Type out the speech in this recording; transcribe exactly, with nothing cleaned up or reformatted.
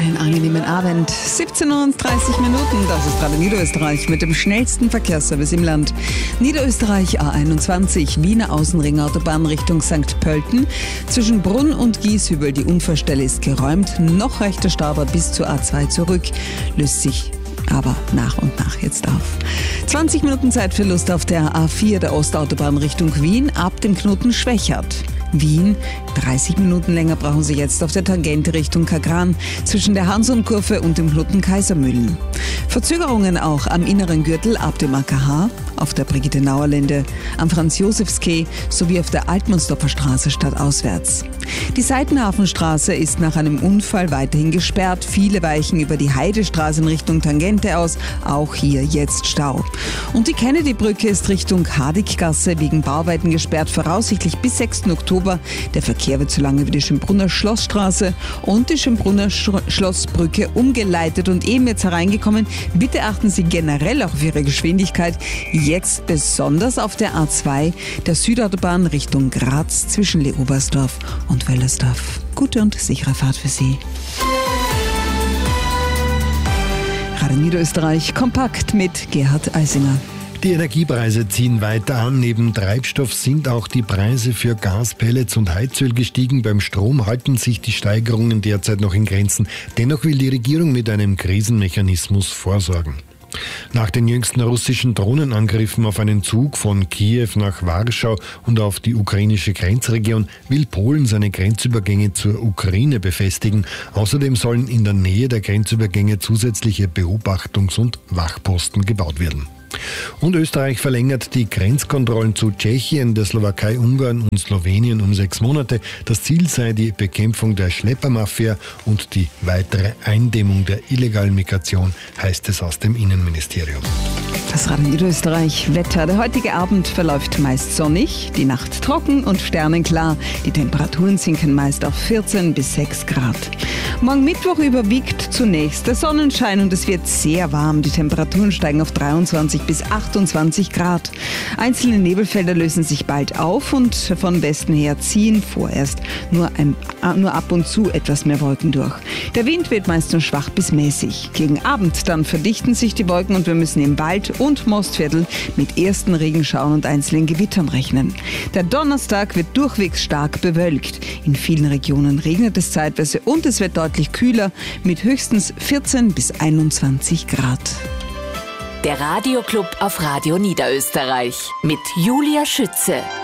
Einen angenehmen Abend. siebzehn Uhr und dreißig Minuten. Das ist Radio Niederösterreich mit dem schnellsten Verkehrsservice im Land. Niederösterreich A einundzwanzig, Wiener Außenringautobahn Richtung Sankt Pölten. Zwischen Brunn und Gieshübel, die Unfallstelle ist geräumt. Noch reicht der Stau aber bis zur A zwei zurück. Löst sich aber nach und nach jetzt auf. zwanzig Minuten Zeitverlust auf der A vier der Ostautobahn Richtung Wien ab dem Knoten Schwächert. Wien. dreißig Minuten länger brauchen Sie jetzt auf der Tangente Richtung Kagran zwischen der Hansum-Kurve und dem Knoten Kaisermühlen. Verzögerungen auch am inneren Gürtel ab dem A K H, auf der Brigitte-Nauer-Linde, am Franz-Josefs-Quai sowie auf der Altmannsdorfer Straße stadtauswärts. Die Seitenhafenstraße ist nach einem Unfall weiterhin gesperrt. Viele weichen über die Heidestraße in Richtung Tangente aus. Auch hier jetzt Stau. Und die Kennedy-Brücke ist Richtung Hadiggasse wegen Bauarbeiten gesperrt, voraussichtlich bis sechsten Oktober. Der Verkehr wird so lange wie die Schönbrunner Schlossstraße und die Schönbrunner Sch- Schlossbrücke umgeleitet und eben jetzt hereingekommen. Bitte achten Sie generell auch auf Ihre Geschwindigkeit. Jetzt besonders auf der A zwei, der Südautobahn Richtung Graz zwischen Leobersdorf und Wöllersdorf. Gute und sichere Fahrt für Sie. Radio Niederösterreich kompakt mit Gerhard Eisinger. Die Energiepreise ziehen weiter an. Neben Treibstoff sind auch die Preise für Gas, Pellets und Heizöl gestiegen. Beim Strom halten sich die Steigerungen derzeit noch in Grenzen. Dennoch will die Regierung mit einem Krisenmechanismus vorsorgen. Nach den jüngsten russischen Drohnenangriffen auf einen Zug von Kiew nach Warschau und auf die ukrainische Grenzregion will Polen seine Grenzübergänge zur Ukraine befestigen. Außerdem sollen in der Nähe der Grenzübergänge zusätzliche Beobachtungs- und Wachposten gebaut werden. Und Österreich verlängert die Grenzkontrollen zu Tschechien, der Slowakei, Ungarn und Slowenien um sechs Monate. Das Ziel sei die Bekämpfung der Schleppermafia und die weitere Eindämmung der illegalen Migration, heißt es aus dem Innenministerium. Das Radio Niederösterreich Wetter. Der heutige Abend verläuft meist sonnig, die Nacht trocken und sternenklar. Die Temperaturen sinken meist auf vierzehn bis sechs Grad. Morgen Mittwoch überwiegt zunächst der Sonnenschein und es wird sehr warm. Die Temperaturen steigen auf dreiundzwanzig bis achtundzwanzig Grad. Einzelne Nebelfelder lösen sich bald auf und von Westen her ziehen vorerst nur, ein, nur ab und zu etwas mehr Wolken durch. Der Wind wird meist nur schwach bis mäßig. Gegen Abend dann verdichten sich die Wolken und wir müssen im Wald und Mostviertel mit ersten Regenschauern und einzelnen Gewittern rechnen. Der Donnerstag wird durchwegs stark bewölkt. In vielen Regionen regnet es zeitweise und es wird deutlich kühler mit höchstens vierzehn bis einundzwanzig Grad. Der Radioclub auf Radio Niederösterreich mit Julia Schütze.